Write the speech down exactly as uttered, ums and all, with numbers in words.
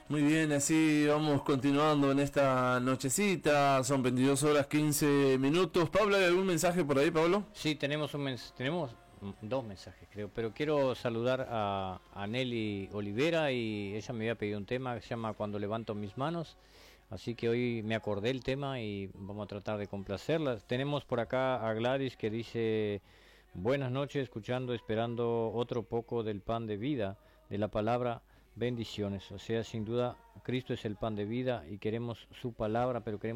Muy bien, así vamos continuando en esta nochecita. Son veintidós horas quince minutos. Pablo, ¿hay algún mensaje por ahí, Pablo? Sí, tenemos un mens tenemos dos mensajes, creo, pero quiero saludar a, a Nelly Olivera, y ella me había pedido un tema que se llama Cuando levanto mis manos, así que hoy me acordé el tema y vamos a tratar de complacerla. Tenemos por acá a Gladys que dice: buenas noches, escuchando, esperando otro poco del pan de vida, de la palabra. Bendiciones. O sea, sin duda, Cristo es el pan de vida y queremos su palabra, pero queremos